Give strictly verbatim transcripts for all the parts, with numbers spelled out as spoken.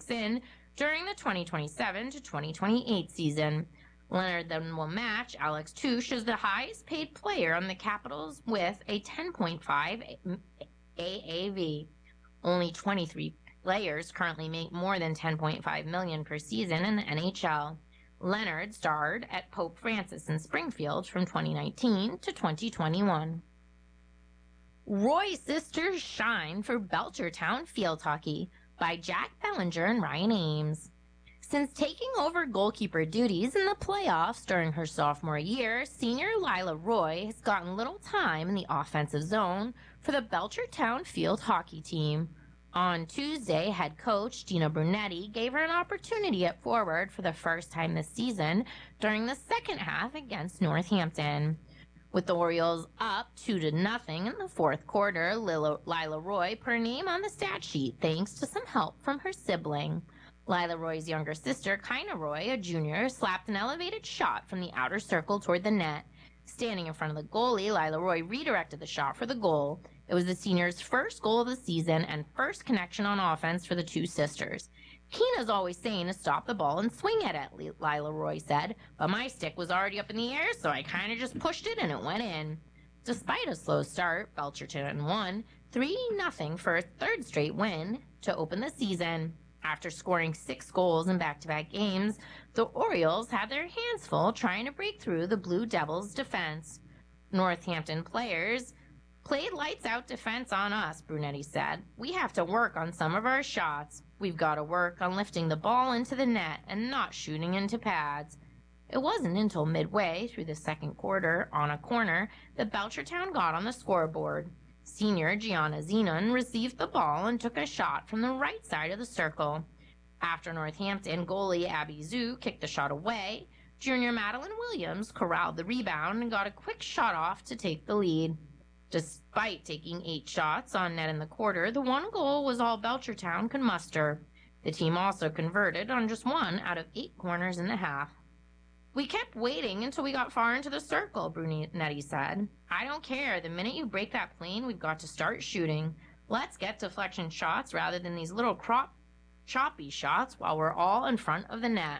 months in during the twenty twenty-seven to twenty twenty-eight season. Leonard then will match Alex Touche as the highest paid player on the Capitals with a ten point five A A V. Only twenty-three players currently make more than ten point five million dollars per season in the N H L. Leonard starred at Pope Francis in Springfield from twenty nineteen to twenty twenty-one. Roy Sisters Shine for Belchertown Field Hockey by Jack Bellinger and Ryan Ames. Since taking over goalkeeper duties in the playoffs during her sophomore year, senior Lila Roy has gotten little time in the offensive zone for the Belchertown Field Hockey team. On Tuesday, head coach Gina Brunetti gave her an opportunity at forward for the first time this season during the second half against Northampton. With the Orioles up two to nothing in the fourth quarter, Lila, Lila Roy put her name on the stat sheet thanks to some help from her sibling. Lila Roy's younger sister, Kina Roy, a junior, slapped an elevated shot from the outer circle toward the net. Standing in front of the goalie, Lila Roy redirected the shot for the goal. It was the senior's first goal of the season and first connection on offense for the two sisters. Kina's always saying to stop the ball and swing at it, Lila Roy said, but my stick was already up in the air, so I kind of just pushed it and it went in. Despite a slow start, Belchertown won three nothing for a third straight win to open the season. After scoring six goals in back-to-back games, the Orioles had their hands full trying to break through the Blue Devils' defense. Northampton players played lights-out defense on us, Brunetti said. We have to work on some of our shots. We've got to work on lifting the ball into the net and not shooting into pads. It wasn't until midway through the second quarter, on a corner, that Belchertown got on the scoreboard. Senior Gianna Zenon received the ball and took a shot from the right side of the circle. After Northampton goalie Abby Zhu kicked the shot away, junior Madeline Williams corralled the rebound and got a quick shot off to take the lead. Despite taking eight shots on net in the quarter, the one goal was all Belchertown could muster. The team also converted on just one out of eight corners in the half. We kept waiting until we got far into the circle, Brunetti said. I don't care. The minute you break that plane, we've got to start shooting. Let's get deflection shots rather than these little crop, choppy shots while we're all in front of the net.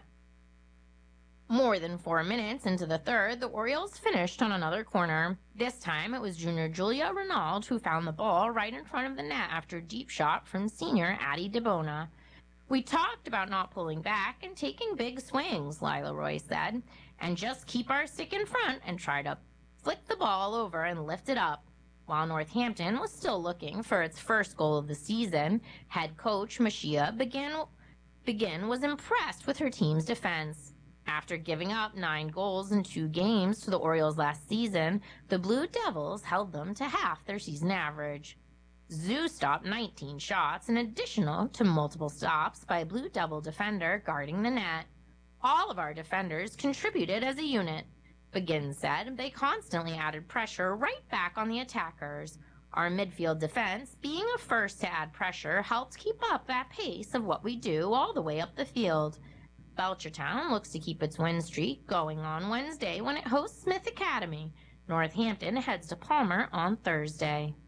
More than four minutes into the third, the Orioles finished on another corner. This time, it was junior Julia Renaud who found the ball right in front of the net after a deep shot from senior Addie DeBona. We talked about not pulling back and taking big swings, Lila Roy said, and just keep our stick in front and try to flick the ball over and lift it up. While Northampton was still looking for its first goal of the season, head coach Mashia Begin, Begin was impressed with her team's defense. After giving up nine goals in two games to the Orioles last season, the Blue Devils held them to half their season average. Zhu stopped nineteen shots, in addition to multiple stops by a Blue Devil defender guarding the net. All of our defenders contributed as a unit. Begin said they constantly added pressure right back on the attackers. Our midfield defense, being a first to add pressure, helped keep up that pace of what we do all the way up the field. Belchertown looks to keep its win streak going on Wednesday when it hosts Smith Academy. Northampton heads to Palmer on Thursday.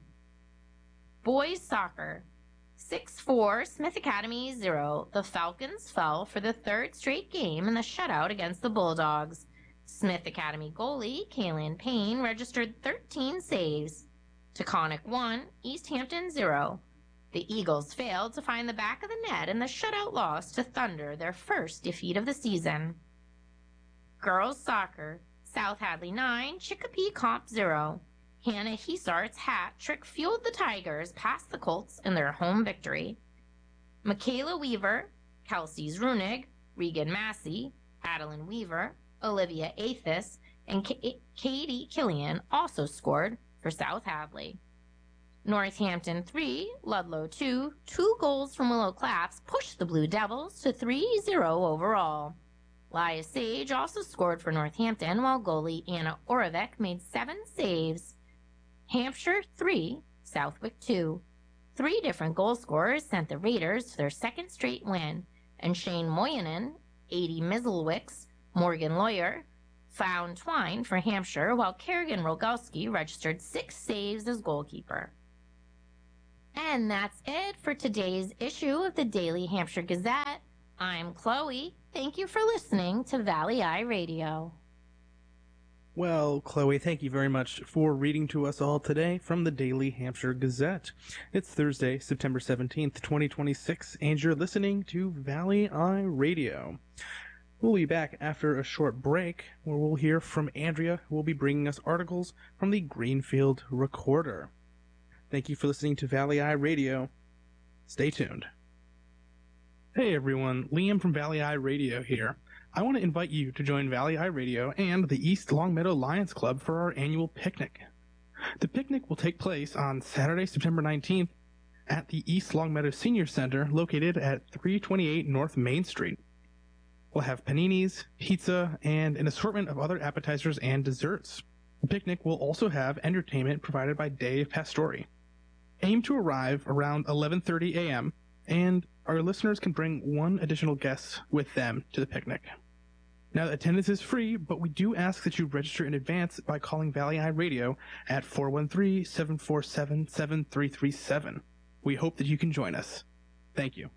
Boys soccer. six four, Smith Academy zero. The Falcons fell for the third straight game in the shutout against the Bulldogs. Smith Academy goalie Kaylin Payne registered thirteen saves. Taconic one, East Hampton zero. The Eagles failed to find the back of the net in the shutout loss to Thunder, their first defeat of the season. Girls soccer. South Hadley nine, Chicopee Comp zero. Hannah Hesart's hat trick fueled the Tigers past the Colts in their home victory. Michaela Weaver, Kelsey Zrunig, Regan Massey, Adeline Weaver, Olivia Athis, and K- Katie Killian also scored for South Hadley. Northampton three, Ludlow two, two goals from Willow Claps pushed the Blue Devils to three zero overall. Lia Sage also scored for Northampton, while goalie Anna Oravec made seven saves. Hampshire three, Southwick two. Three different goal scorers sent the Raiders to their second straight win, and Shane Moyanen, Adie Mizelwicks, Morgan Lawyer, found Twine for Hampshire, while Kerrigan Rogalski registered six saves as goalkeeper. And that's it for today's issue of the Daily Hampshire Gazette. I'm Chloe. Thank you for listening to Valley Eye Radio. Well, Chloe, thank you very much for reading to us all today from the Daily Hampshire Gazette. It's Thursday, September seventeenth, twenty twenty-six, and you're listening to Valley Eye Radio. We'll be back after a short break where we'll hear from Andrea, who will be bringing us articles from the Greenfield Recorder. Thank you for listening to Valley Eye Radio. Stay tuned. Hey everyone, Liam from Valley Eye Radio here. I want to invite you to join Valley Eye Radio and the East Longmeadow Lions Club for our annual picnic. The picnic will take place on Saturday, September nineteenth at the East Longmeadow Senior Center located at three twenty-eight North Main Street. We'll have paninis, pizza, and an assortment of other appetizers and desserts. The picnic will also have entertainment provided by Dave Pastori. Aim to arrive around eleven thirty a.m., and our listeners can bring one additional guest with them to the picnic. Now, attendance is free, but we do ask that you register in advance by calling Valley Eye Radio at four one three, seven four seven, seven three three seven. We hope that you can join us. Thank you.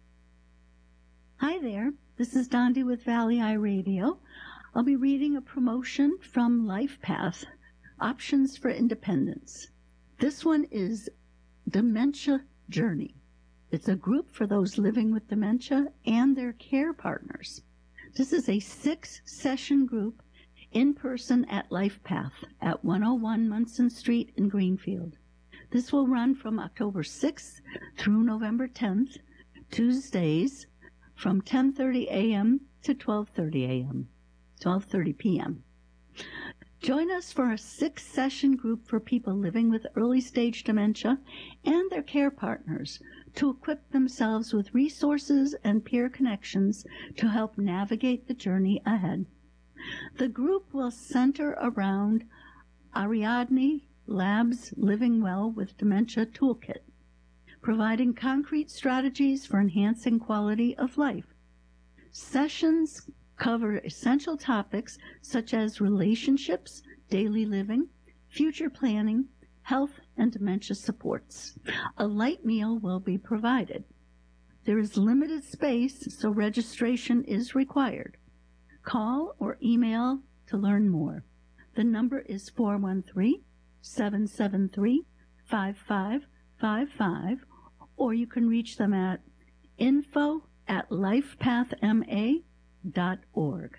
Hi there, this is Dondi with Valley Eye Radio. I'll be reading a promotion from LifePath, Options for Independence. This one is Dementia Journey. It's a group for those living with dementia and their care partners. This is a six-session group in person at LifePath at one oh one Munson Street in Greenfield. This will run from October sixth through November tenth, Tuesdays from ten thirty a.m. to twelve thirty a.m., twelve thirty p.m. Join us for a six-session group for people living with early-stage dementia and their care partners to equip themselves with resources and peer connections to help navigate the journey ahead. The group will center around Ariadne Labs' Living Well with Dementia Toolkit, providing concrete strategies for enhancing quality of life. Sessions cover essential topics such as relationships, daily living, future planning, health, and dementia supports. A light meal will be provided. There is limited space, so registration is required. Call or email to learn more. The number is four one three, seven seven three, five five five five, or you can reach them at info at lifepathma dot org.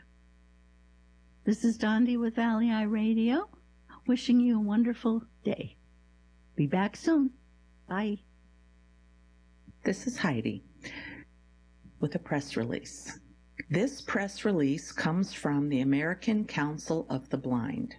This is Dondi with Valley Eye Radio, wishing you a wonderful day. Be back soon. Bye. This is Heidi with a press release. This press release comes from the American Council of the Blind.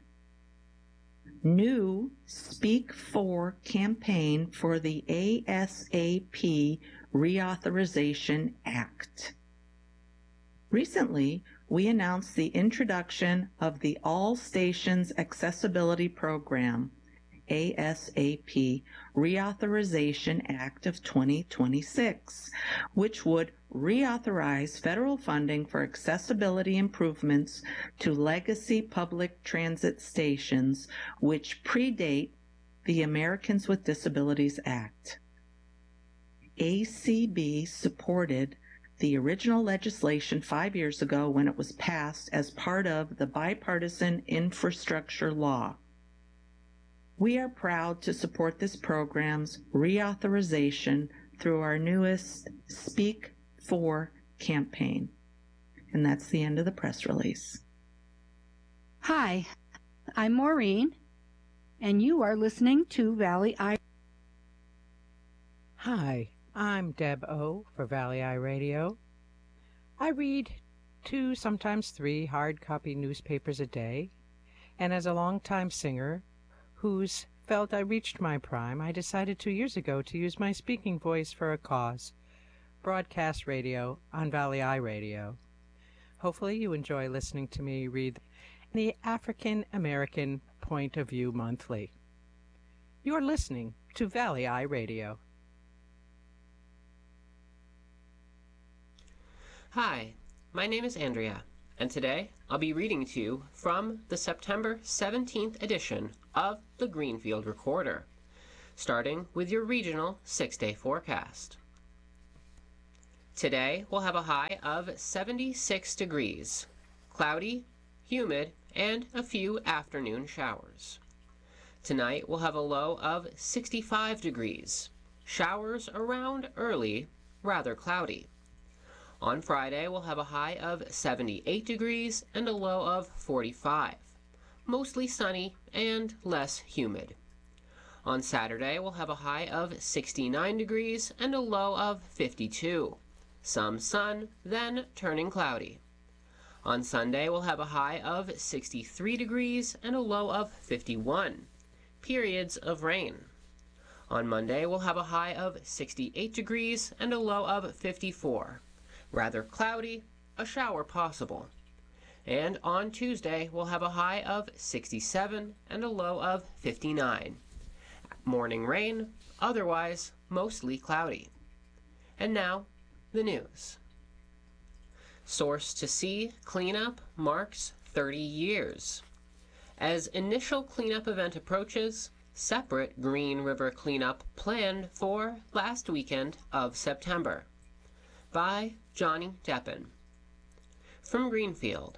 New Speak For campaign for the A S A P Reauthorization Act. Recently, we announced the introduction of the All Stations Accessibility Program, A S A P Reauthorization Act of twenty twenty-six, which would reauthorize federal funding for accessibility improvements to legacy public transit stations which predate the Americans with Disabilities Act. A C B supported the original legislation five years ago when it was passed as part of the Bipartisan Infrastructure Law. We are proud to support this program's reauthorization through our newest Speak For campaign. And that's the end of the press release. Hi, I'm Maureen, and you are listening to Valley Eye. Hi, I'm Deb O for Valley Eye Radio. I read two, sometimes three hard copy newspapers a day, and as a longtime singer who's felt I reached my prime, I decided two years ago to use my speaking voice for a cause, broadcast radio on Valley Eye Radio. Hopefully you enjoy listening to me read the African American Point of View Monthly. You're listening to Valley Eye Radio. Hi, my name is Andrea, and today I'll be reading to you from the September seventeenth edition of the Greenfield Recorder. starting with your regional six-day forecast. Today, we'll have a high of seventy-six degrees, cloudy, humid, and a few afternoon showers. Tonight, we'll have a low of sixty-five degrees, showers around early, rather cloudy. On Friday, we'll have a high of seventy-eight degrees and a low of forty-five, mostly sunny and less humid. On Saturday, we'll have a high of sixty-nine degrees and a low of fifty-two, some sun, then turning cloudy. On Sunday, we'll have a high of sixty-three degrees and a low of fifty-one, periods of rain. On Monday, we'll have a high of sixty-eight degrees and a low of fifty-four, rather cloudy, a shower possible. And on Tuesday, we'll have a high of sixty-seven and a low of fifty-nine. Morning rain, otherwise mostly cloudy. And now, the news. Source to Sea cleanup marks thirty years. As initial cleanup event approaches, separate Green River cleanup planned for last weekend of September. By Johnny Deppen. From Greenfield.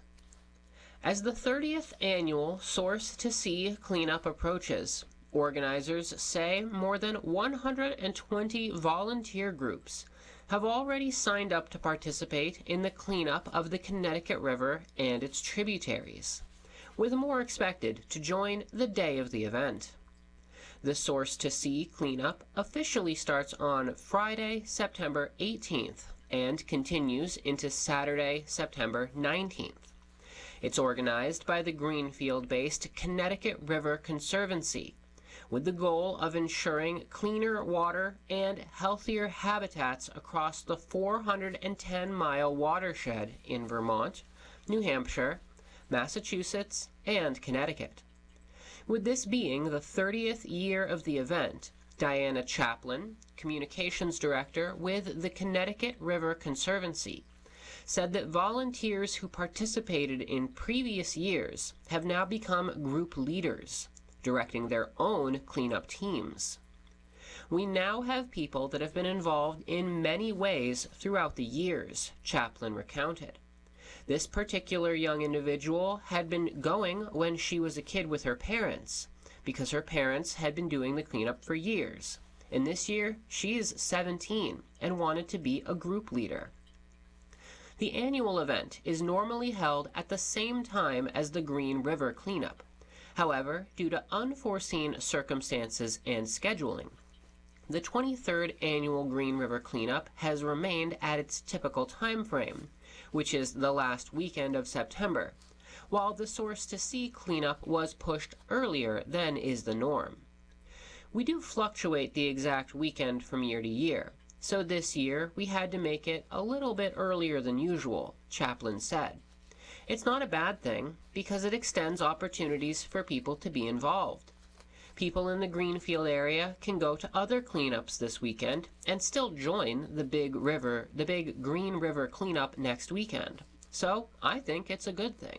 As the thirtieth annual Source to Sea cleanup approaches, organizers say more than one hundred twenty volunteer groups have already signed up to participate in the cleanup of the Connecticut River and its tributaries, with more expected to join the day of the event. The Source to Sea cleanup officially starts on Friday, September eighteenth, and continues into Saturday, September nineteenth. It's organized by the Greenfield-based Connecticut River Conservancy, with the goal of ensuring cleaner water and healthier habitats across the four hundred ten mile watershed in Vermont, New Hampshire, Massachusetts, and Connecticut. With this being the thirtieth year of the event, Diana Chaplin, Communications Director with the Connecticut River Conservancy, said that volunteers who participated in previous years have now become group leaders, directing their own cleanup teams. We now have people that have been involved in many ways throughout the years, Chaplin recounted. This particular young individual had been going when she was a kid with her parents, because her parents had been doing the cleanup for years. And this year, she is seventeen and wanted to be a group leader. The annual event is normally held at the same time as the Green River cleanup. However, due to unforeseen circumstances and scheduling, the twenty-third annual Green River cleanup has remained at its typical time frame, which is the last weekend of September, while the Source to Sea cleanup was pushed earlier than is the norm. We do fluctuate the exact weekend from year to year, so this year we had to make it a little bit earlier than usual, Chaplin said. It's not a bad thing, because it extends opportunities for people to be involved. People in the Greenfield area can go to other cleanups this weekend and still join the big river, the big Green River cleanup next weekend. So I think it's a good thing.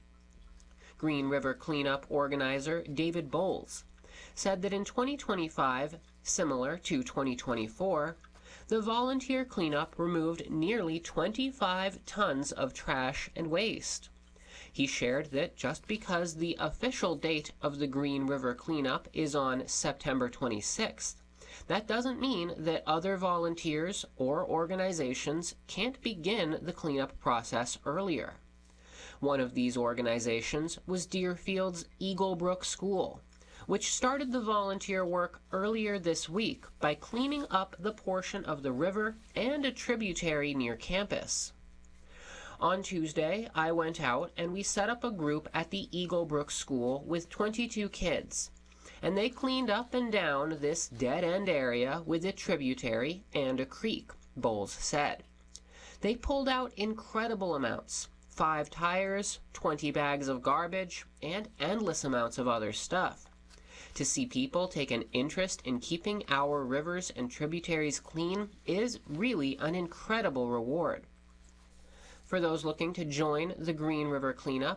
Green River cleanup organizer David Bowles said that in twenty twenty-five, similar to twenty twenty-four, the volunteer cleanup removed nearly twenty-five tons of trash and waste. He shared that just because the official date of the Green River cleanup is on September twenty-sixth, that doesn't mean that other volunteers or organizations can't begin the cleanup process earlier. One of these organizations was Deerfield's Eagle Brook School, which started the volunteer work earlier this week by cleaning up the portion of the river and a tributary near campus. On Tuesday, I went out and we set up a group at the Eagle Brook School with twenty-two kids, and they cleaned up and down this dead-end area with a tributary and a creek, Bowles said. They pulled out incredible amounts, five tires, twenty bags of garbage, and endless amounts of other stuff. To see people take an interest in keeping our rivers and tributaries clean is really an incredible reward. For those looking to join the Green River cleanup,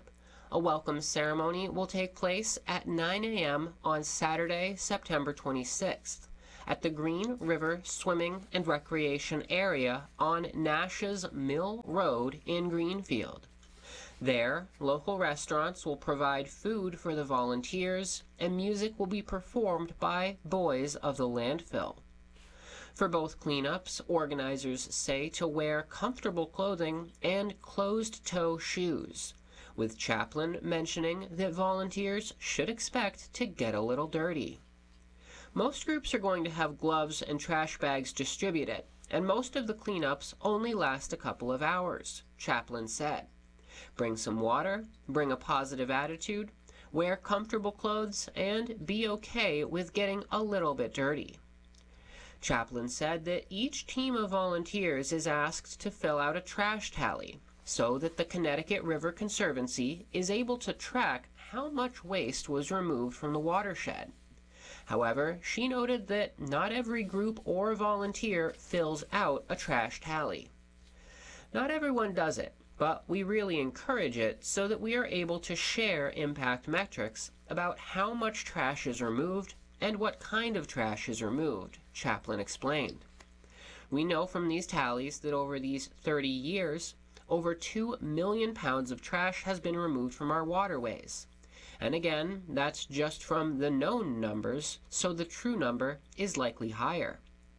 A welcome ceremony will take place at nine a m on Saturday, September twenty-sixth, at the Green River Swimming and Recreation Area on Nash's Mill Road in Greenfield. There, local restaurants will provide food for the volunteers, and music will be performed by Boys of the Landfill. For both cleanups, organizers say to wear comfortable clothing and closed-toe shoes, with Chaplin mentioning that volunteers should expect to get a little dirty. Most groups are going to have gloves and trash bags distributed, and most of the cleanups only last a couple of hours, Chaplin said. Bring some water, bring a positive attitude, wear comfortable clothes, and be okay with getting a little bit dirty. Chaplin said that each team of volunteers is asked to fill out a trash tally so that the Connecticut River Conservancy is able to track how much waste was removed from the watershed. However, she noted that not every group or volunteer fills out a trash tally. Not everyone does it, but we really encourage it so that we are able to share impact metrics about how much trash is removed and what kind of trash is removed, Chaplin explained. We know from these tallies that over these thirty years, over two million pounds of trash has been removed from our waterways. And again, that's just from the known numbers, so the true number is likely higher.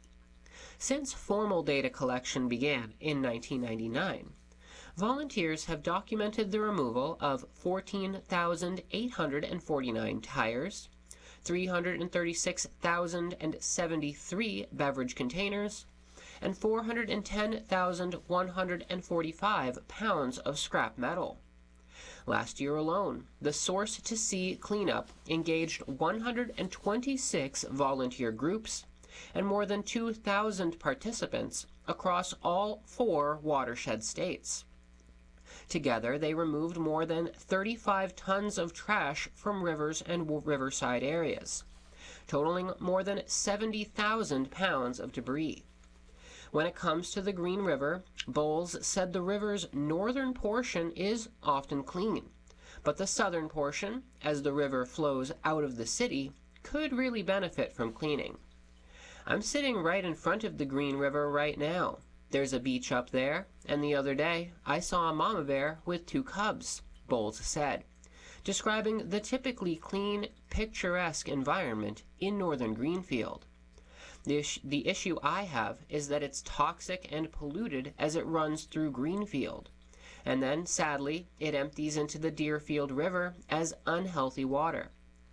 Since formal data collection began in nineteen ninety-nine, volunteers have documented the removal of fourteen thousand eight hundred forty-nine tires, three hundred thirty-six thousand seventy-three beverage containers, and four hundred ten thousand one hundred forty-five pounds of scrap metal. Last year alone, the Source to Sea cleanup engaged one hundred twenty-six volunteer groups and more than two thousand participants across all four watershed states. Together, they removed more than thirty-five tons of trash from rivers and riverside areas, totaling more than seventy thousand pounds of debris. When it comes to the Green River, Bowles said the river's northern portion is often clean, but the southern portion, as the river flows out of the city, could really benefit from cleaning. I'm sitting right in front of the Green River right now. There's a beach up there, and the other day I saw a mama bear with two cubs, Bowles said, describing the typically clean, picturesque environment in northern Greenfield. The, is- the issue I have is that it's toxic and polluted as it runs through Greenfield, and then, sadly, it empties into the Deerfield River as unhealthy water.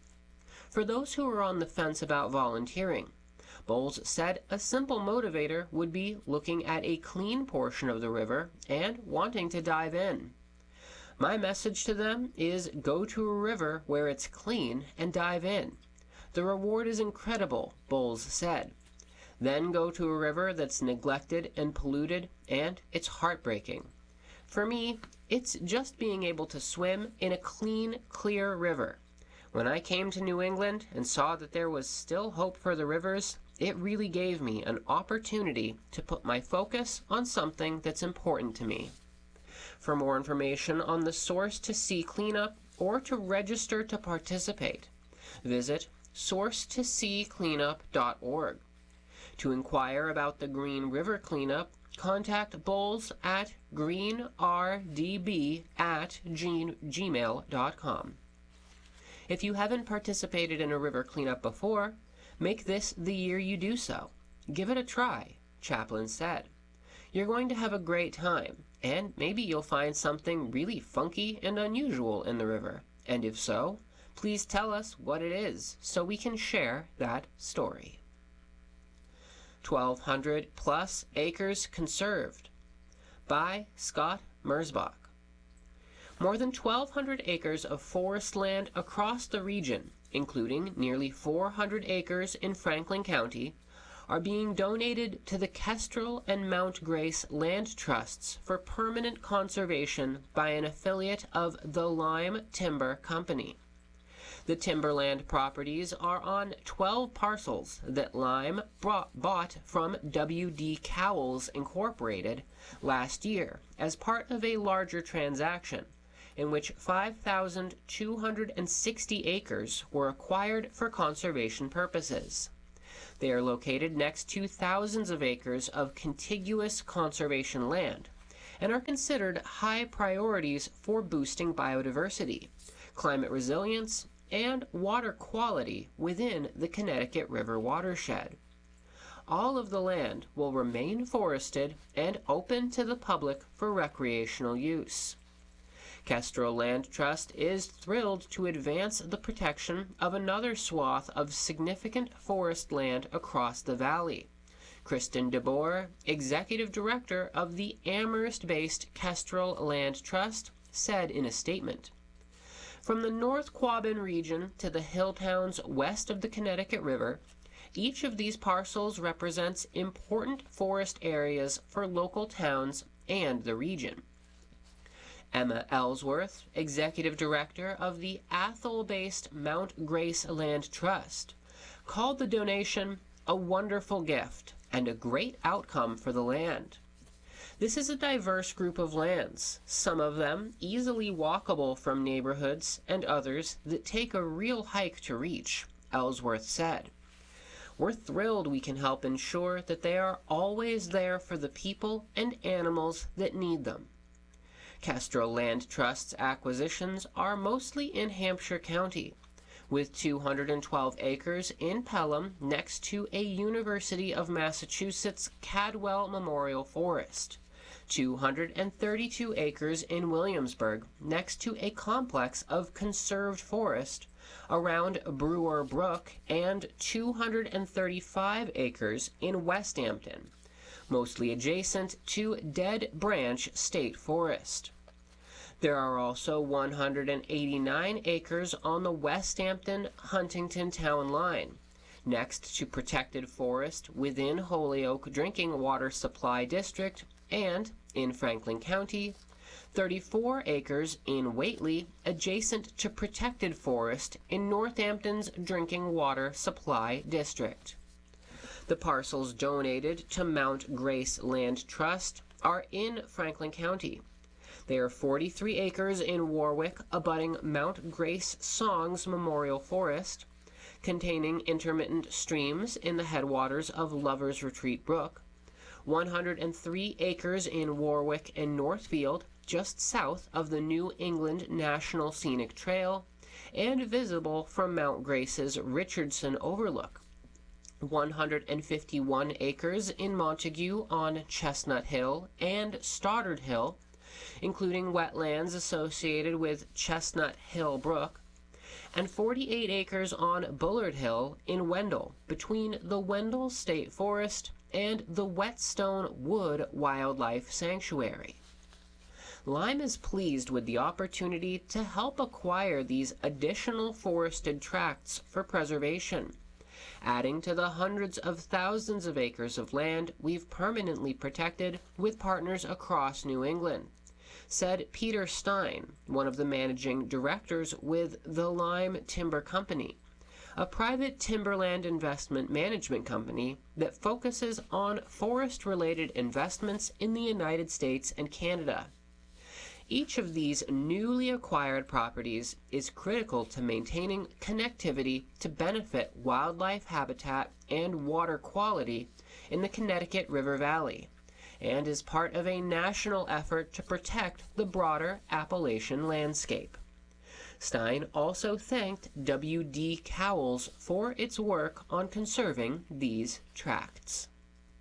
For those who are on the fence about volunteering, Bowles said a simple motivator would be looking at a clean portion of the river and wanting to dive in. My message to them is go to a river where it's clean and dive in. The reward is incredible, Bowles said. Then go to a river that's neglected and polluted, and it's heartbreaking. For me, it's just being able to swim in a clean, clear river. When I came to New England and saw that there was still hope for the rivers, it really gave me an opportunity to put my focus on something that's important to me. For more information on the Source to Sea cleanup or to register to participate, visit source to sea cleanup dot org. To inquire about the Green River cleanup, contact Bowles at greenrdb at gmail dot com. If you haven't participated in a river cleanup before, make this the year you do so. Give it a try, Chaplin said. You're going to have a great time, and maybe you'll find something really funky and unusual in the river. And if so, please tell us what it is so we can share that story. twelve hundred plus acres conserved by Scott Merzbach. More than twelve hundred acres of forest land across the region, including nearly four hundred acres in Franklin County, are being donated to the Kestrel and Mount Grace Land Trusts for permanent conservation by an affiliate of the Lime Timber Company. The timberland properties are on twelve parcels that Lime brought, bought from W D Cowles Incorporated last year as part of a larger transaction, in which five thousand two hundred sixty acres were acquired for conservation purposes. They are located next to thousands of acres of contiguous conservation land and are considered high priorities for boosting biodiversity, climate resilience, and water quality within the Connecticut River watershed. All of the land will remain forested and open to the public for recreational use. Kestrel Land Trust is thrilled to advance the protection of another swath of significant forest land across the valley. Kristen DeBoer, Executive Director of the Amherst-based Kestrel Land Trust, said in a statement, "From the North Quabbin region to the hill towns west of the Connecticut River, each of these parcels represents important forest areas for local towns and the region." Emma Ellsworth, Executive Director of the Athol-based Mount Grace Land Trust, called the donation a wonderful gift and a great outcome for the land. This is a diverse group of lands, some of them easily walkable from neighborhoods and others that take a real hike to reach, Ellsworth said. We're thrilled we can help ensure that they are always there for the people and animals that need them. Kestrel Land Trust's acquisitions are mostly in Hampshire County, with two hundred twelve acres in Pelham next to a University of Massachusetts Cadwell Memorial Forest, two hundred thirty-two acres in Williamsburg next to a complex of conserved forest around Brewer Brook, and two hundred thirty-five acres in Westampton, mostly adjacent to Dead Branch State Forest. There are also one hundred eighty-nine acres on the Westampton-Huntington town line, next to protected forest within Holyoke Drinking Water Supply District, and, in Franklin County, thirty-four acres in Whately, adjacent to protected forest in Northampton's Drinking Water Supply District. The parcels donated to Mount Grace Land Trust are in Franklin County. They are forty-three acres in Warwick, abutting Mount Grace Songs Memorial Forest, containing intermittent streams in the headwaters of Lover's Retreat Brook, one hundred three acres in Warwick and Northfield, just south of the New England National Scenic Trail, and visible from Mount Grace's Richardson Overlook, one hundred fifty-one acres in Montague on Chestnut Hill and Stoddard Hill, including wetlands associated with Chestnut Hill Brook, and forty-eight acres on Bullard Hill in Wendell, between the Wendell State Forest and the Whetstone Wood Wildlife Sanctuary. Lyme is pleased with the opportunity to help acquire these additional forested tracts for preservation, adding to the hundreds of thousands of acres of land we've permanently protected with partners across New England, said Peter Stein, one of the managing directors with the Lyme Timber Company, a private timberland investment management company that focuses on forest-related investments in the United States and Canada. Each of these newly acquired properties is critical to maintaining connectivity to benefit wildlife habitat and water quality in the Connecticut River Valley, and is part of a national effort to protect the broader Appalachian landscape. Stein also thanked W D Cowles for its work on conserving these tracts.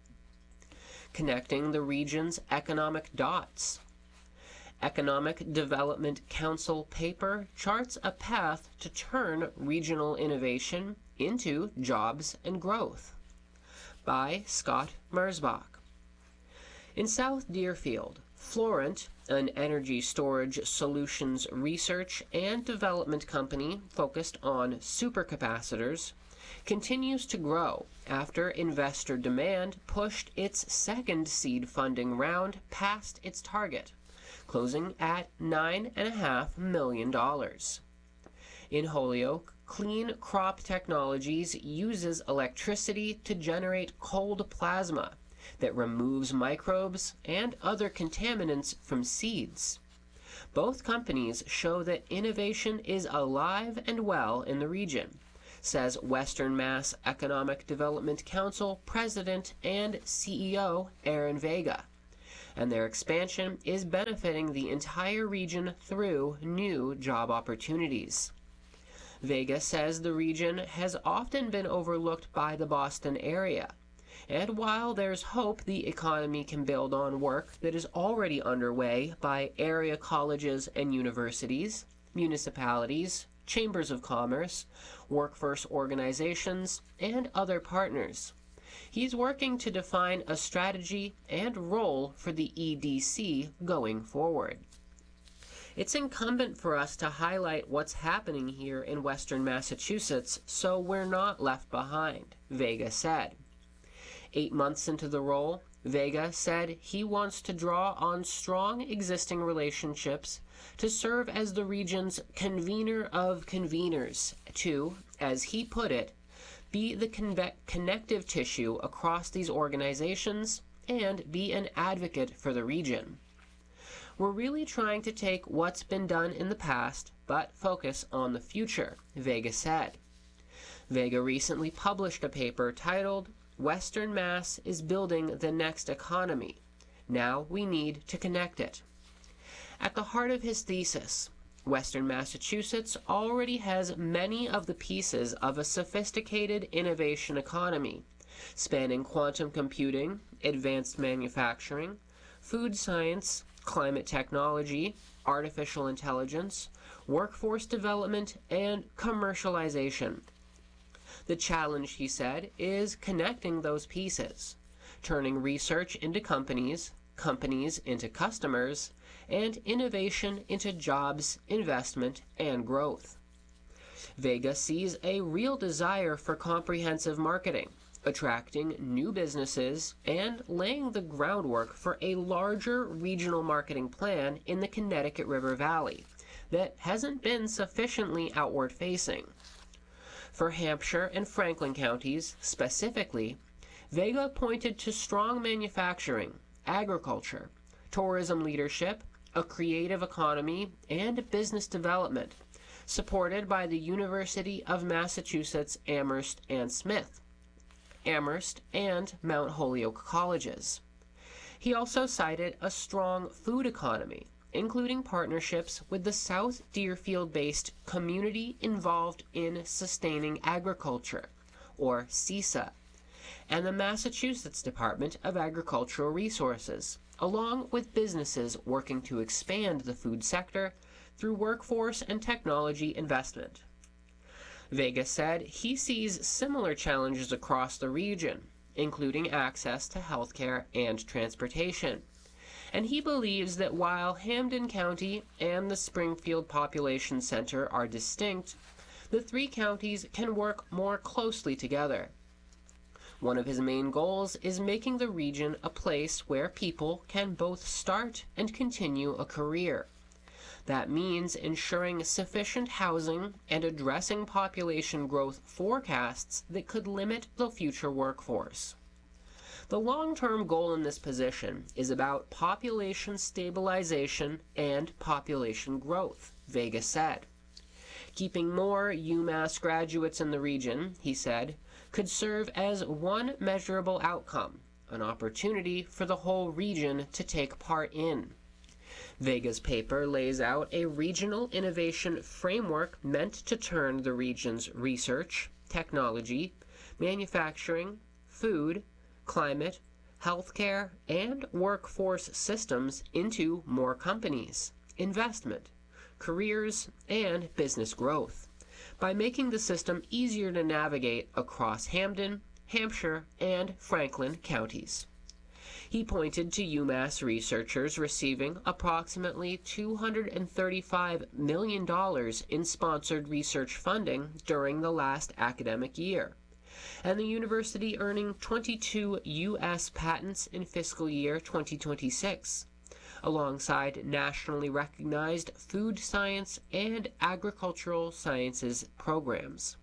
Connecting the region's economic dots. Economic Development Council paper charts a path to turn regional innovation into jobs and growth. By Scott Merzbach. In South Deerfield, Florent, an energy storage solutions research and development company focused on supercapacitors, continues to grow after investor demand pushed its second seed funding round past its target, closing at nine point five million dollars. In Holyoke, Clean Crop Technologies uses electricity to generate cold plasma that removes microbes and other contaminants from seeds. Both companies show that innovation is alive and well in the region, says Western Mass Economic Development Council President and C E O Aaron Vega. And their expansion is benefiting the entire region through new job opportunities. Vega says the region has often been overlooked by the Boston area, and while there's hope the economy can build on work that is already underway by area colleges and universities, municipalities, chambers of commerce, workforce organizations, and other partners, he's working to define a strategy and role for the E D C going forward. It's incumbent for us to highlight what's happening here in Western Massachusetts so we're not left behind, Vega said. Eight months into the role, Vega said he wants to draw on strong existing relationships to serve as the region's convener of conveners to, as he put it, be the conve- connective tissue across these organizations and be an advocate for the region. We're really trying to take what's been done in the past, but focus on the future, Vega said. Vega recently published a paper titled, Western Mass is Building the Next Economy. Now we need to connect it. At the heart of his thesis, Western Massachusetts already has many of the pieces of a sophisticated innovation economy, spanning quantum computing, advanced manufacturing, food science, climate technology, artificial intelligence, workforce development, and commercialization. The challenge, he said, is connecting those pieces, turning research into companies, companies into customers, and innovation into jobs, investment, and growth. Vega sees a real desire for comprehensive marketing, attracting new businesses, and laying the groundwork for a larger regional marketing plan in the Connecticut River Valley that hasn't been sufficiently outward-facing. For Hampshire and Franklin counties, specifically, Vega pointed to strong manufacturing, agriculture, tourism leadership, a creative economy, and business development, supported by the University of Massachusetts Amherst and Smith, Amherst, and Mount Holyoke colleges. He also cited a strong food economy, including partnerships with the South Deerfield-based Community Involved in Sustaining Agriculture, or CISA, and the Massachusetts Department of Agricultural Resources, along with businesses working to expand the food sector through workforce and technology investment. Vega said he sees similar challenges across the region, including access to healthcare and transportation. And he believes that while Hampden County and the Springfield Population Center are distinct, the three counties can work more closely together. One of his main goals is making the region a place where people can both start and continue a career. That means ensuring sufficient housing and addressing population growth forecasts that could limit the future workforce. The long-term goal in this position is about population stabilization and population growth, Vega said. Keeping more UMass graduates in the region, he said, could serve as one measurable outcome, an opportunity for the whole region to take part in. Vega's paper lays out a regional innovation framework meant to turn the region's research, technology, manufacturing, food, climate, healthcare, and workforce systems into more companies, investment, careers, and business growth, by making the system easier to navigate across Hampden, Hampshire, and Franklin counties. He pointed to UMass researchers receiving approximately two hundred thirty-five million dollars in sponsored research funding during the last academic year, and the university earning twenty-two U S patents in fiscal year twenty twenty-six, alongside nationally recognized food science and agricultural sciences programs.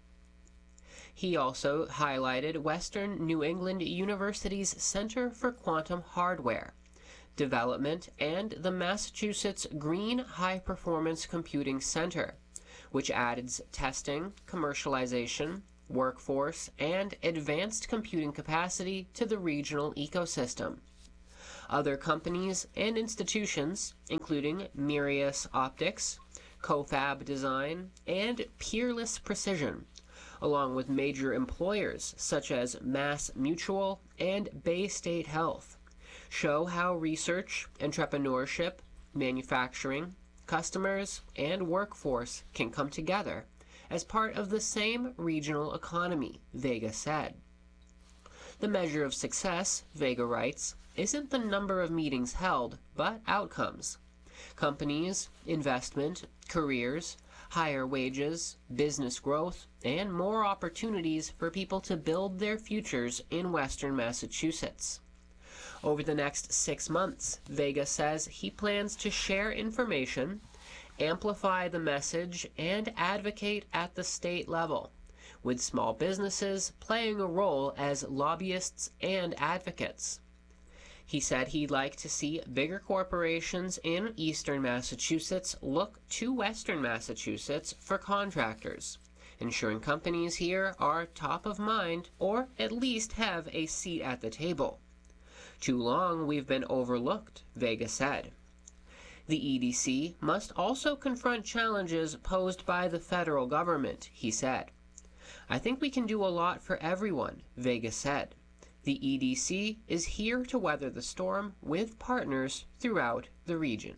He also highlighted Western New England University's Center for Quantum Hardware, development, and the Massachusetts Green High Performance Computing Center, which adds testing, commercialization, workforce, and advanced computing capacity to the regional ecosystem. Other companies and institutions, including Mirius Optics, CoFab Design, and Peerless Precision, along with major employers such as Mass Mutual and Bay State Health, show how research, entrepreneurship, manufacturing, customers, and workforce can come together as part of the same regional economy, Vega said. The measure of success, Vega writes, isn't the number of meetings held, but outcomes. Companies, investment, careers, higher wages, business growth, and more opportunities for people to build their futures in Western Massachusetts. Over the next six months, Vega says he plans to share information, amplify the message, and advocate at the state level, with small businesses playing a role as lobbyists and advocates. He said he'd like to see bigger corporations in eastern Massachusetts look to western Massachusetts for contractors, ensuring companies here are top of mind or at least have a seat at the table. Too long we've been overlooked, Vega said. The E D C must also confront challenges posed by the federal government, he said. I think we can do a lot for everyone, Vega said. The E D C is here to weather the storm with partners throughout the region.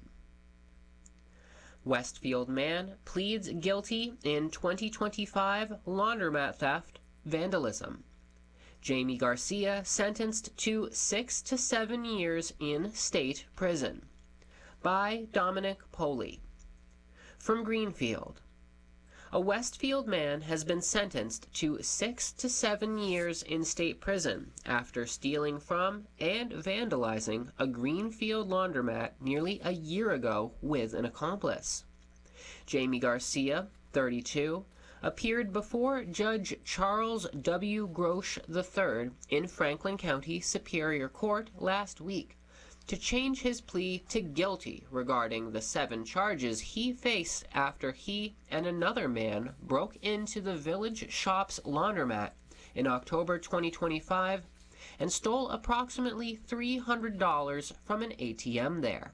Westfield man pleads guilty in twenty twenty-five laundromat theft, vandalism. Jamie Garcia sentenced to six to seven years in state prison. By Dominic Poley. From Greenfield. A Westfield man has been sentenced to six to seven years in state prison after stealing from and vandalizing a Greenfield laundromat nearly a year ago with an accomplice. Jamie Garcia, thirty-two, appeared before Judge Charles W. Grosh the third in Franklin County Superior Court last week to change his plea to guilty regarding the seven charges he faced after he and another man broke into the Village Shops laundromat in October twenty twenty-five and stole approximately three hundred dollars from an A T M there.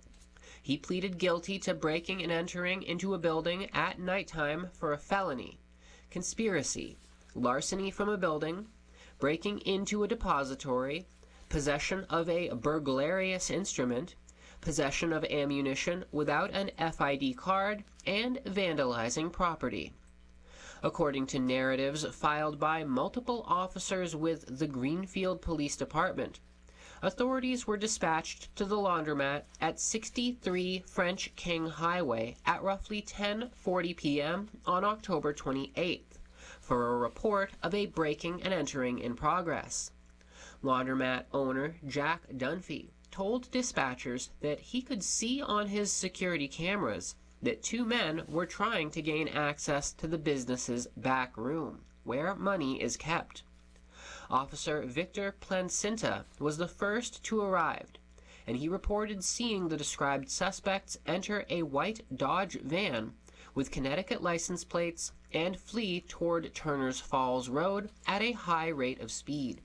He pleaded guilty to breaking and entering into a building at nighttime for a felony, conspiracy, larceny from a building, breaking into a depository, possession of a burglarious instrument, possession of ammunition without an F I D card, and vandalizing property. According to narratives filed by multiple officers with the Greenfield Police Department, authorities were dispatched to the laundromat at sixty-three French King Highway at roughly ten forty p m on October twenty-eighth for a report of a breaking and entering in progress. Laundromat owner Jack Dunphy told dispatchers that he could see on his security cameras that two men were trying to gain access to the business's back room, where money is kept. Officer Victor Plancinta was the first to arrive, and he reported seeing the described suspects enter a white Dodge van with Connecticut license plates and flee toward Turner's Falls Road at a high rate of speed.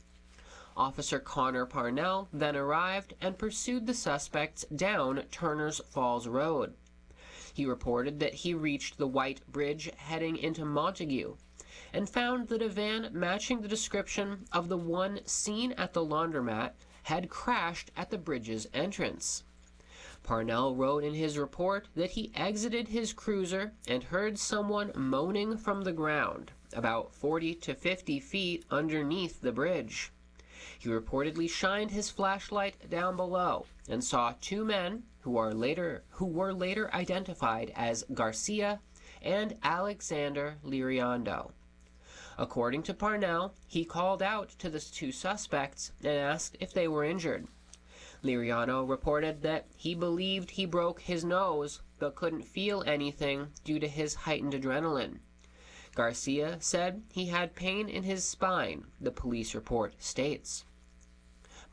Officer Connor Parnell then arrived and pursued the suspects down Turner's Falls Road. He reported that he reached the White Bridge heading into Montague and found that a van matching the description of the one seen at the laundromat had crashed at the bridge's entrance. Parnell wrote in his report that he exited his cruiser and heard someone moaning from the ground, about forty to fifty feet underneath the bridge. He reportedly shined his flashlight down below and saw two men who are later who were later identified as Garcia and Alexander Liriando. According to Parnell, he called out to the two suspects and asked if they were injured. Liriano reported that he believed he broke his nose but couldn't feel anything due to his heightened adrenaline. Garcia said he had pain in his spine, the police report states.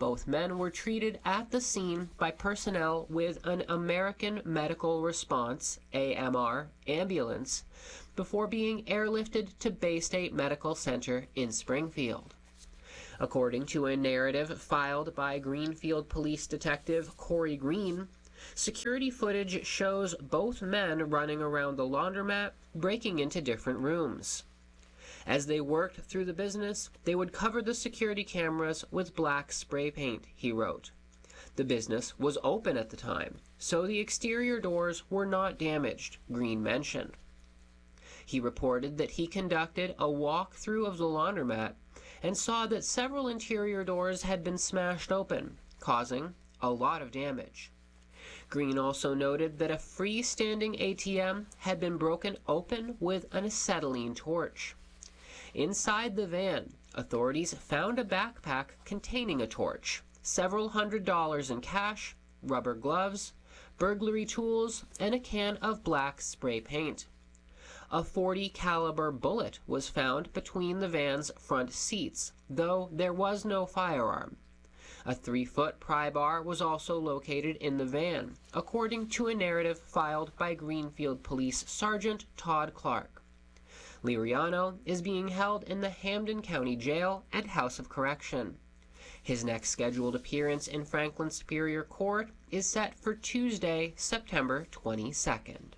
Both men were treated at the scene by personnel with an American Medical Response A M R ambulance before being airlifted to Baystate Medical Center in Springfield. According to a narrative filed by Greenfield Police Detective Corey Green, security footage shows both men running around the laundromat, breaking into different rooms. As they worked through the business, they would cover the security cameras with black spray paint, he wrote. The business was open at the time, so the exterior doors were not damaged, Green mentioned. He reported that he conducted a walkthrough of the laundromat and saw that several interior doors had been smashed open, causing a lot of damage. Green also noted that a freestanding A T M had been broken open with an acetylene torch. Inside the van, authorities found a backpack containing a torch, several hundred dollars in cash, rubber gloves, burglary tools, and a can of black spray paint. A forty caliber bullet was found between the van's front seats, though there was no firearm. A three-foot pry bar was also located in the van, according to a narrative filed by Greenfield Police Sergeant Todd Clark. Liriano is being held in the Hampden County Jail and House of Correction. His next scheduled appearance in Franklin Superior Court is set for Tuesday, September twenty-second.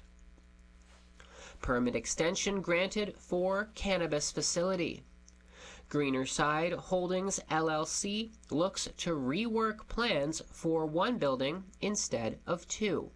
Permit extension granted for cannabis facility. Greenerside Holdings L L C looks to rework plans for one building instead of two.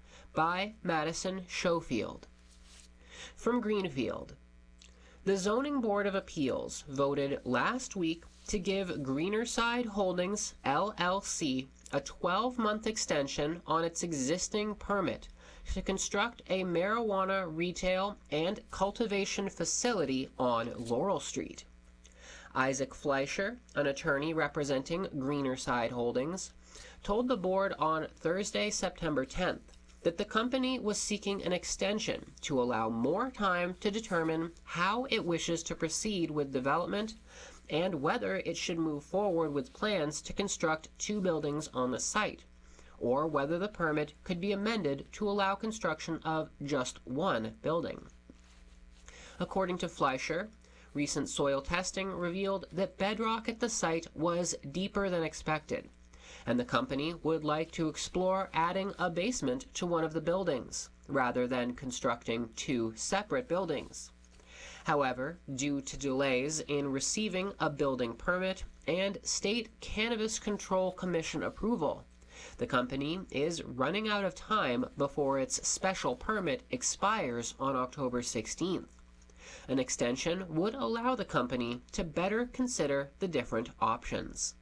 By Madison Schofield. From Greenfield. The Zoning Board of Appeals voted last week to give Greenerside Holdings L L C a twelve-month extension on its existing permit to construct a marijuana retail and cultivation facility on Laurel Street. Isaac Fleischer, an attorney representing Greenerside Holdings, told the board on Thursday, September tenth, that the company was seeking an extension to allow more time to determine how it wishes to proceed with development and whether it should move forward with plans to construct two buildings on the site, or whether the permit could be amended to allow construction of just one building. According to Fleischer, recent soil testing revealed that bedrock at the site was deeper than expected, and the company would like to explore adding a basement to one of the buildings, rather than constructing two separate buildings. However, due to delays in receiving a building permit and State Cannabis Control Commission approval, the company is running out of time before its special permit expires on October sixteenth. An extension would allow the company to better consider the different options.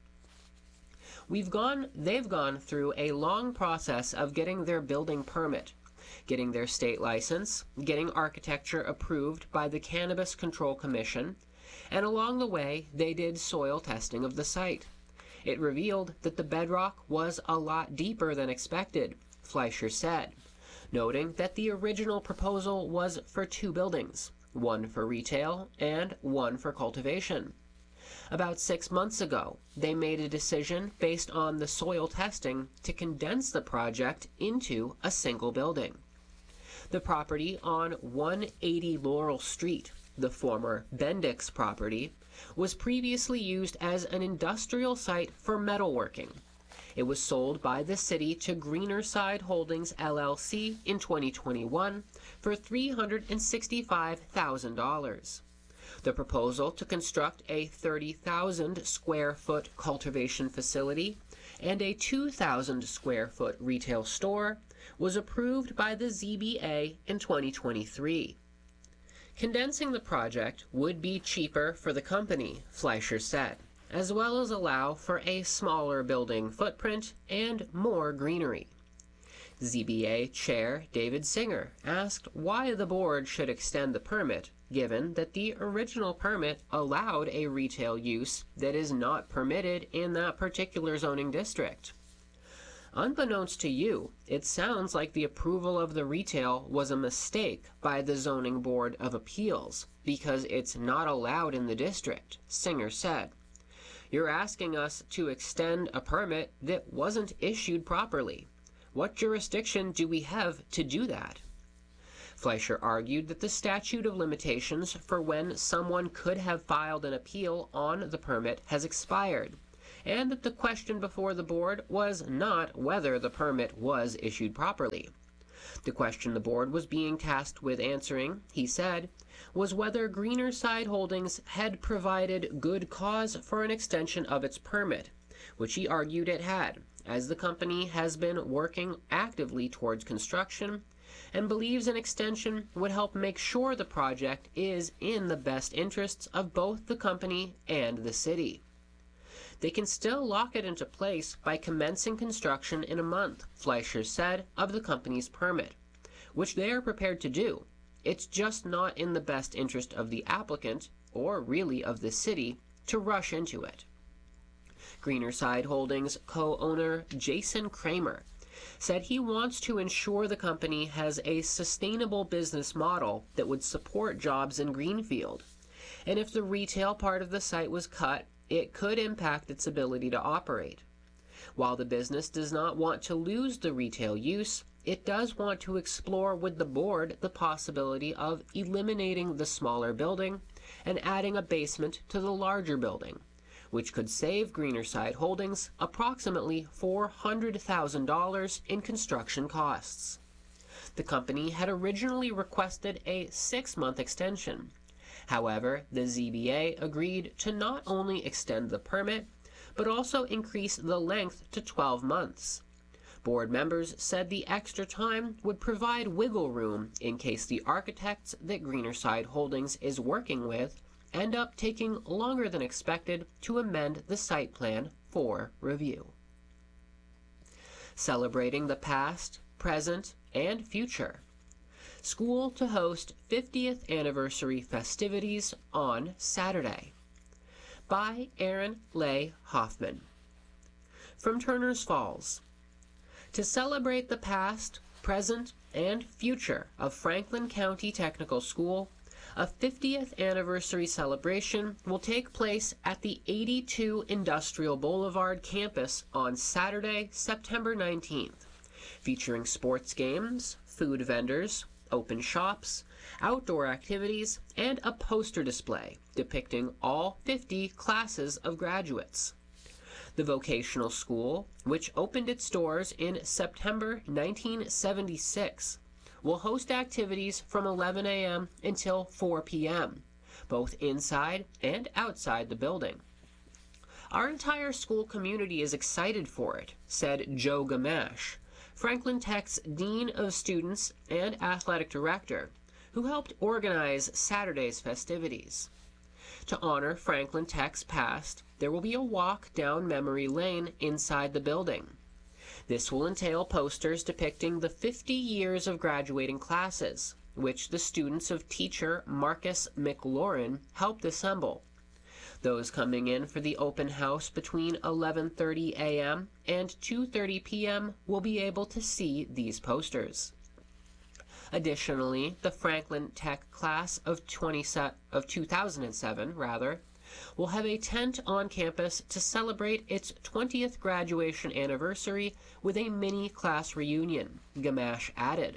We've gone, they've gone through a long process of getting their building permit, getting their state license, getting architecture approved by the Cannabis Control Commission, and along the way they did soil testing of the site. It revealed that the bedrock was a lot deeper than expected, Fleischer said, noting that the original proposal was for two buildings, one for retail and one for cultivation. About six months ago, they made a decision based on the soil testing to condense the project into a single building. The property on one eighty Laurel Street, the former Bendix property, was previously used as an industrial site for metalworking. It was sold by the city to Greenerside Holdings L L C in twenty twenty-one for three hundred sixty-five thousand dollars. The proposal to construct a thirty thousand square foot cultivation facility and a two thousand square foot retail store was approved by the Z B A in twenty twenty-three. Condensing the project would be cheaper for the company, Fleischer said, as well as allow for a smaller building footprint and more greenery. Z B A Chair David Singer asked why the board should extend the permit, given that the original permit allowed a retail use that is not permitted in that particular zoning district. Unbeknownst to you, it sounds like the approval of the retail was a mistake by the Zoning Board of Appeals, because it's not allowed in the district, Singer said. You're asking us to extend a permit that wasn't issued properly. What jurisdiction do we have to do that? Fleischer argued that the statute of limitations for when someone could have filed an appeal on the permit has expired, and that the question before the board was not whether the permit was issued properly. The question the board was being tasked with answering, he said, was whether Greenerside Holdings had provided good cause for an extension of its permit, which he argued it had, as the company has been working actively towards construction and believes an extension would help make sure the project is in the best interests of both the company and the city. They can still lock it into place by commencing construction in a month, Fleischer said of the company's permit, which they are prepared to do. It's just not in the best interest of the applicant, or really of the city, to rush into it. Greenerside Holdings co-owner Jason Kramer said he wants to ensure the company has a sustainable business model that would support jobs in Greenfield, and if the retail part of the site was cut, it could impact its ability to operate. While the business does not want to lose the retail use, it does want to explore with the board the possibility of eliminating the smaller building and adding a basement to the larger building, which could save Greenerside Holdings approximately four hundred thousand dollars in construction costs. The company had originally requested a six-month extension. However, the Z B A agreed to not only extend the permit, but also increase the length to twelve months. Board members said the extra time would provide wiggle room in case the architects that Greenerside Holdings is working with end up taking longer than expected to amend the site plan for review. Celebrating the past, present, and future. School to host fiftieth anniversary festivities on Saturday. By Aaron Leigh Hoffman. From Turner's Falls. To celebrate the past, present, and future of Franklin County Technical School, a fiftieth anniversary celebration will take place at the eighty-two Industrial Boulevard campus on Saturday, September nineteenth, featuring sports games, food vendors, open shops, outdoor activities, and a poster display depicting all fifty classes of graduates. The vocational school, which opened its doors in September nineteen seventy-six, will host activities from eleven a m until four p m, both inside and outside the building. Our entire school community is excited for it, said Joe Gamache, Franklin Tech's Dean of Students and Athletic Director, who helped organize Saturday's festivities. To honor Franklin Tech's past, there will be a walk down memory lane inside the building. This will entail posters depicting the fifty years of graduating classes, which the students of teacher Marcus McLaurin helped assemble. Those coming in for the open house between eleven thirty a m and two thirty p m will be able to see these posters. Additionally, the Franklin Tech class of, twenty, of two thousand seven rather, will have a tent on campus to celebrate its twentieth graduation anniversary with a mini class reunion, Gamache added.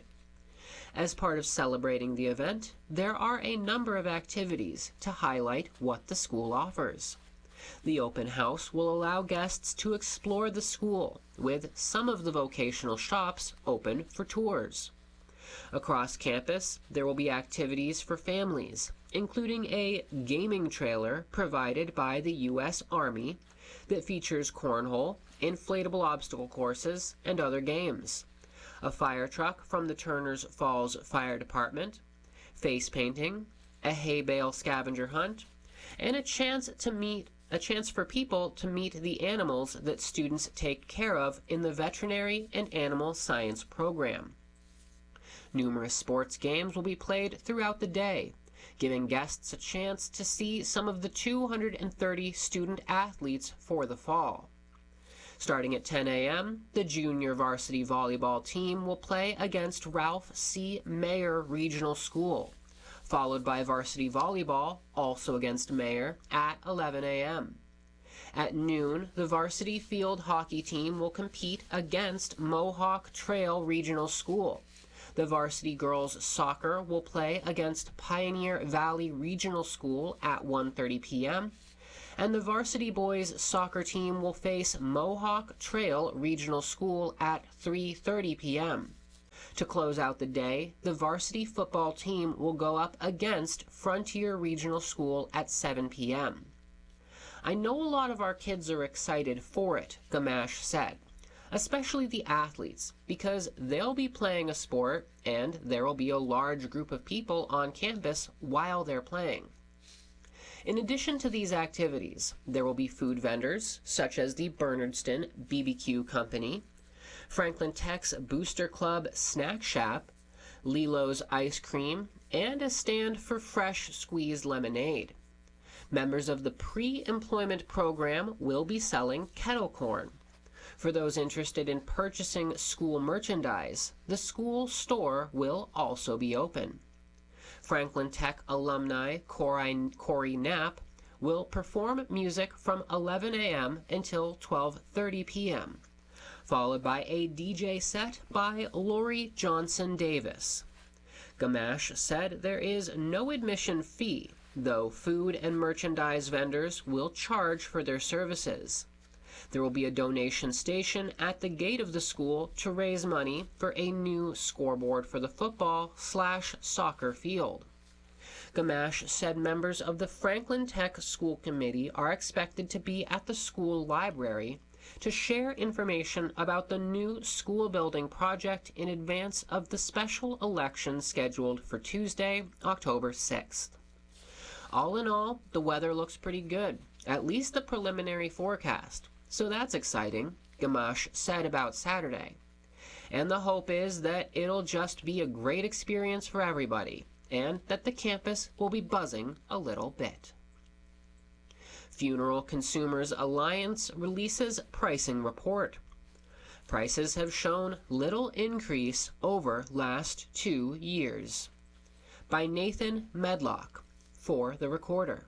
As part of celebrating the event, there are a number of activities to highlight what the school offers. The open house will allow guests to explore the school, with some of the vocational shops open for tours. Across campus, there will be activities for families, including a gaming trailer provided by the U S Army that features cornhole, inflatable obstacle courses, and other games, a fire truck from the Turner's Falls Fire Department, face painting, a hay bale scavenger hunt, and a chance to meet a chance for people to meet the animals that students take care of in the veterinary and animal science program. Numerous sports games will be played throughout the day, giving guests a chance to see some of the two hundred thirty student athletes for the fall. Starting at ten a m, the junior varsity volleyball team will play against Ralph C. Mayer Regional School, followed by varsity volleyball, also against Mayer, at eleven a m At noon, the varsity field hockey team will compete against Mohawk Trail Regional School. The varsity girls soccer will play against Pioneer Valley Regional School at one thirty p m and the varsity boys soccer team will face Mohawk Trail Regional School at three thirty p m To close out the day, the varsity football team will go up against Frontier Regional School at seven p m I know a lot of our kids are excited for it, Gamache said, especially the athletes, because they'll be playing a sport and there will be a large group of people on campus while they're playing. In addition to these activities, there will be food vendors, such as the Bernardston B B Q Company, Franklin Tech's Booster Club Snack Shack, Lilo's Ice Cream, and a stand for fresh squeezed lemonade. Members of the pre-employment program will be selling kettle corn. For those interested in purchasing school merchandise, the school store will also be open. Franklin Tech alumni Corey, Corey Knapp will perform music from eleven a m until twelve thirty p m, followed by a D J set by Lori Johnson Davis. Gamache said there is no admission fee, though food and merchandise vendors will charge for their services. There will be a donation station at the gate of the school to raise money for a new scoreboard for the football slash soccer field. Gamache said members of the Franklin Tech School Committee are expected to be at the school library to share information about the new school building project in advance of the special election scheduled for Tuesday, October sixth. All in all, the weather looks pretty good, at least the preliminary forecast. So that's exciting, Gamache said about Saturday. And the hope is that it'll just be a great experience for everybody, and that the campus will be buzzing a little bit. Funeral Consumers Alliance releases pricing report. Prices have shown little increase over last two years. By Nathan Medlock, for The Recorder.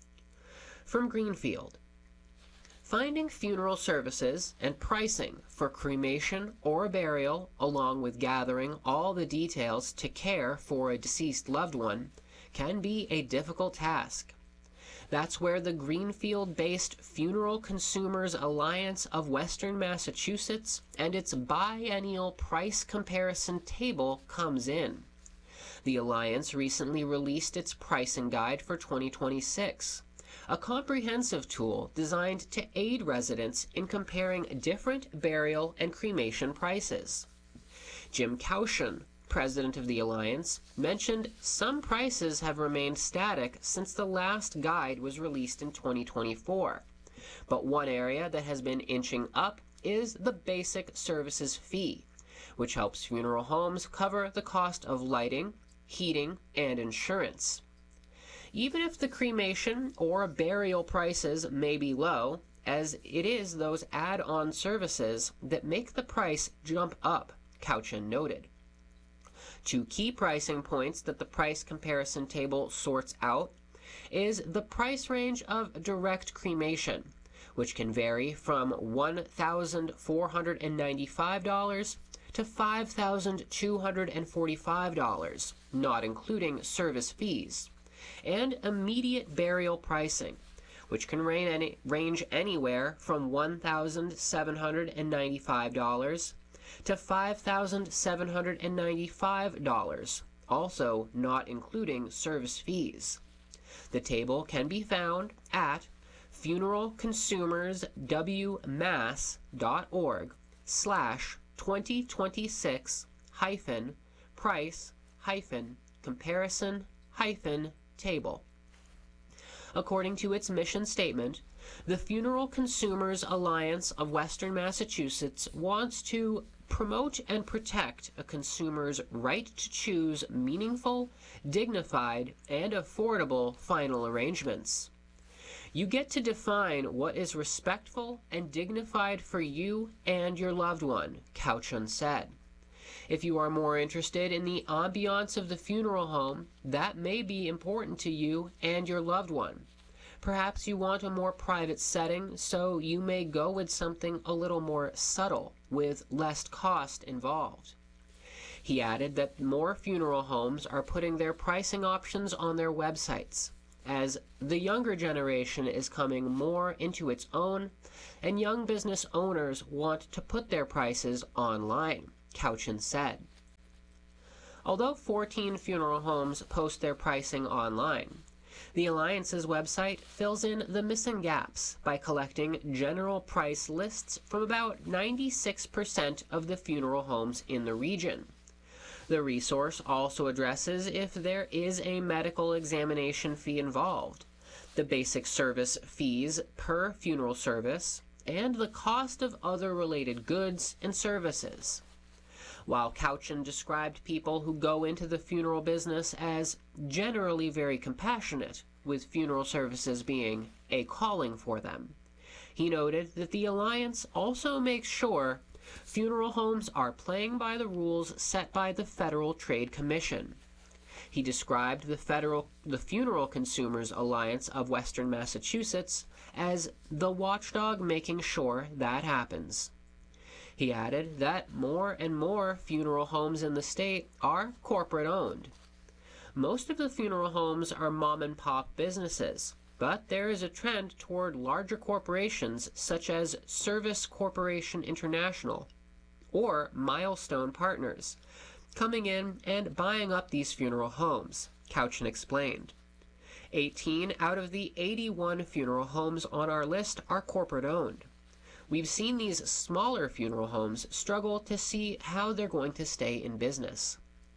From Greenfield. Finding funeral services and pricing for cremation or burial, along with gathering all the details to care for a deceased loved one, can be a difficult task. That's where the Greenfield-based Funeral Consumers Alliance of Western Massachusetts and its biennial price comparison table comes in. The Alliance recently released its pricing guide for twenty twenty-six. A comprehensive tool designed to aid residents in comparing different burial and cremation prices. Jim Caution, president of the Alliance, mentioned some prices have remained static since the last guide was released in twenty twenty-four. But one area that has been inching up is the basic services fee, which helps funeral homes cover the cost of lighting, heating, and insurance. Even if the cremation or burial prices may be low, as it is those add-on services that make the price jump up, Caution noted. Two key pricing points that the price comparison table sorts out is the price range of direct cremation, which can vary from one thousand four hundred ninety-five dollars to five thousand two hundred forty-five dollars, not including service fees, and immediate burial pricing, which can range anywhere from one thousand seven hundred ninety-five dollars to five thousand seven hundred ninety-five dollars, also not including service fees. The table can be found at funeralconsumerswmass.org slash 2026 hyphen price hyphen comparison hyphen table. According to its mission statement, the Funeral Consumers Alliance of Western Massachusetts wants to promote and protect a consumer's right to choose meaningful, dignified, and affordable final arrangements. You get to define what is respectful and dignified for you and your loved one, Caution said. If you are more interested in the ambiance of the funeral home, that may be important to you and your loved one. Perhaps you want a more private setting, so you may go with something a little more subtle, with less cost involved. He added that more funeral homes are putting their pricing options on their websites, as the younger generation is coming more into its own, and young business owners want to put their prices online, Couchin said. Although fourteen funeral homes post their pricing online, the Alliance's website fills in the missing gaps by collecting general price lists from about ninety-six percent of the funeral homes in the region. The resource also addresses if there is a medical examination fee involved, the basic service fees per funeral service, and the cost of other related goods and services. While Couchin described people who go into the funeral business as generally very compassionate, with funeral services being a calling for them, he noted that the Alliance also makes sure funeral homes are playing by the rules set by the Federal Trade Commission. He described the Federal the Funeral Consumers Alliance of Western Massachusetts as the watchdog making sure that happens. He added that more and more funeral homes in the state are corporate-owned. Most of the funeral homes are mom-and-pop businesses, but there is a trend toward larger corporations such as Service Corporation International or Milestone Partners coming in and buying up these funeral homes, Couchin explained. eighteen out of the eighty-one funeral homes on our list are corporate-owned. We've seen these smaller funeral homes struggle to see how they're going to stay in business.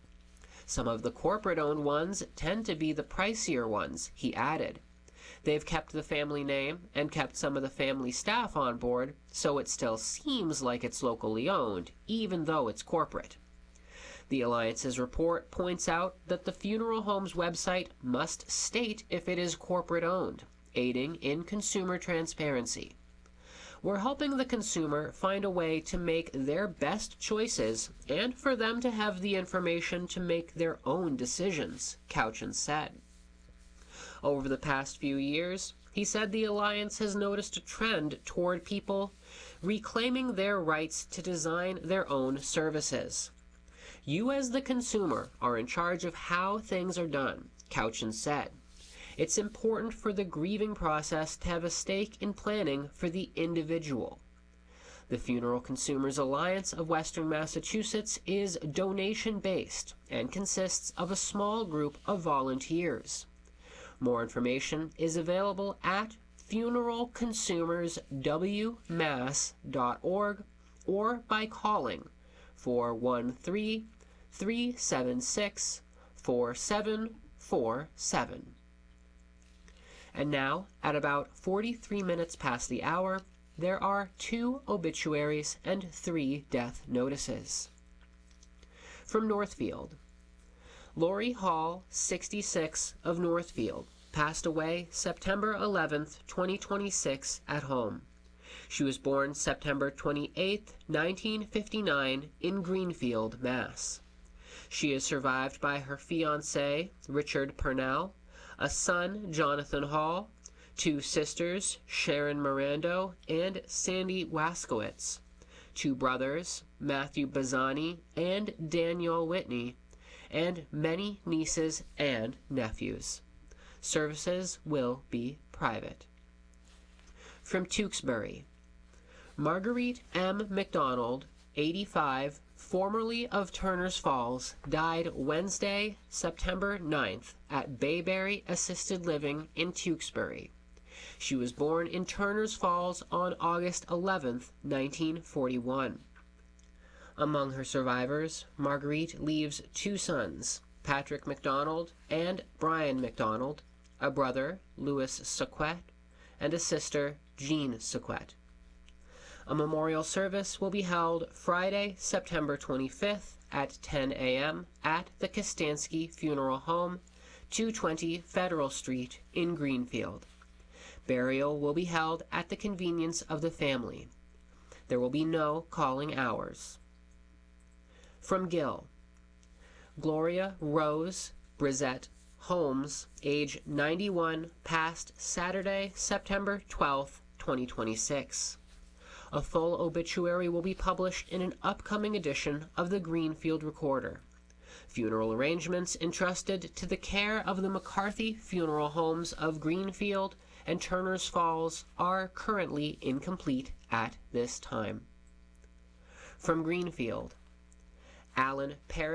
Some of the corporate-owned ones tend to be the pricier ones, he added. They've kept the family name and kept some of the family staff on board, so it still seems like it's locally owned, even though it's corporate. The Alliance's report points out that the funeral home's website must state if it is corporate-owned, aiding in consumer transparency. We're helping the consumer find a way to make their best choices and for them to have the information to make their own decisions, Couchin said. Over the past few years, he said the Alliance has noticed a trend toward people reclaiming their rights to design their own services. You as the consumer are in charge of how things are done, Couchin said. It's important for the grieving process to have a stake in planning for the individual. The Funeral Consumers Alliance of Western Massachusetts is donation-based and consists of a small group of volunteers. More information is available at funeral consumers w mass dot org or by calling four one three, three seven six, four seven four seven. And now, at about forty-three minutes past the hour, there are two obituaries and three death notices. From Northfield, Lori Hall, sixty-six, of Northfield, passed away September eleventh, twenty twenty-six, at home. She was born September twenty-eighth, nineteen fifty-nine, in Greenfield, Mass. She is survived by her fiancé, Richard Purnell, a son, Jonathan Hall, two sisters, Sharon Mirando and Sandy Waskowitz, two brothers, Matthew Bazzani and Daniel Whitney, and many nieces and nephews. Services will be private. From Tewksbury, Marguerite M. McDonald, eighty-five, formerly of Turner's Falls, died Wednesday, September ninth, at Bayberry Assisted Living in Tewksbury. She was born in Turner's Falls on August eleventh, nineteen forty-one. Among her survivors, Marguerite leaves two sons, Patrick McDonald and Brian McDonald, a brother, Louis Sequet, and a sister, Jean Sequet. A memorial service will be held Friday, September twenty-fifth at ten a m at the Kostansky Funeral Home, two twenty Federal Street in Greenfield. Burial will be held at the convenience of the family. There will be no calling hours. From Gill, Gloria Rose Brizette Holmes, age ninety-one, passed Saturday, September twelfth, twenty twenty-six. A full obituary will be published in an upcoming edition of the Greenfield Recorder. Funeral arrangements entrusted to the care of the McCarthy Funeral Homes of Greenfield and Turners Falls are currently incomplete at this time. From Greenfield, Alan Parrish